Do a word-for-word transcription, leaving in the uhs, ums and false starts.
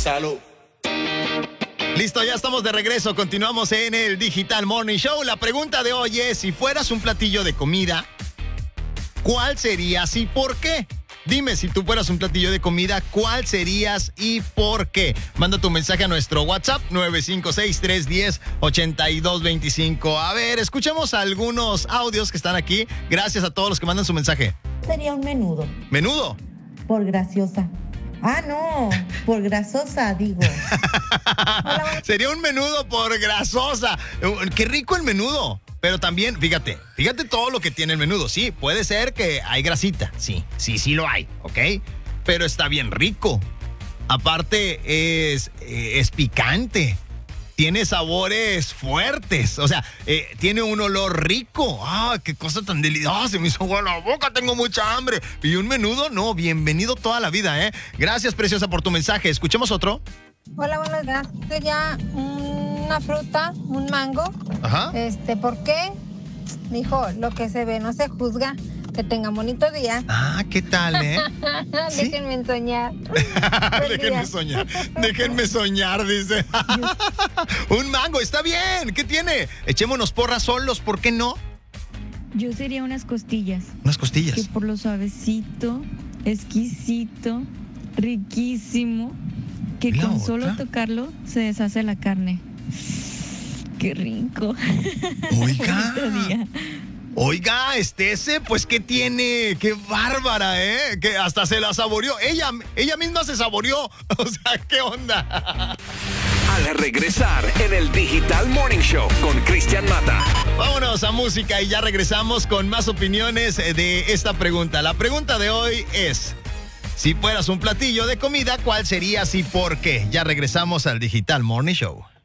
Salud. Listo, ya estamos de regreso. Continuamos en el Digital Morning Show. La pregunta de hoy es, si fueras un platillo de comida, ¿cuál serías y por qué? Dime, si tú fueras un platillo de comida, ¿cuál serías y por qué? Manda tu mensaje a nuestro WhatsApp nueve cinco seis, tres uno cero, ocho dos dos cinco. A ver, escuchemos algunos audios que están aquí. Gracias a todos los que mandan su mensaje. Sería un menudo. ¿Menudo? Por graciosa. Ah, no, por grasosa, digo. Hola, Sería un menudo por grasosa. Qué rico el menudo. Pero también, fíjate, fíjate todo lo que tiene el menudo. Sí, puede ser que hay grasita. Sí, sí, sí lo hay, ¿ok? Pero está bien rico. Aparte, es, es picante. Tiene sabores fuertes. O sea, eh, tiene un olor rico. ¡Ah, qué cosa tan deliciosa! Se me hizo agua la boca, tengo mucha hambre. Y un menudo, no, bienvenido toda la vida, ¿eh? Gracias, preciosa, por tu mensaje. Escuchemos otro. Hola, buenos días. Sería una fruta, un mango. Ajá. Este, ¿por qué? Dijo, lo que se ve no se juzga. Que tengan bonito día. Ah, ¿qué tal, eh? ¿Sí? Déjenme soñar. Déjenme soñar. Déjenme soñar, dice. Un mango, está bien. ¿Qué tiene? Echémonos porras solos, ¿por qué no? Yo sería unas costillas. Unas costillas. Que por lo suavecito, exquisito, riquísimo, que ¿Y la con otra? solo tocarlo se deshace la carne. Qué rico. Oiga. Bonito día. Oiga, Estese, pues ¿qué tiene? ¡Qué bárbara, eh! Que hasta se la saboreó. Ella, ella misma se saboreó. O sea, ¿qué onda? Al regresar en el Digital Morning Show con Cristian Mata. Vámonos a música y ya regresamos con más opiniones de esta pregunta. La pregunta de hoy es, si fueras un platillo de comida, ¿cuál serías y por qué? Ya regresamos al Digital Morning Show.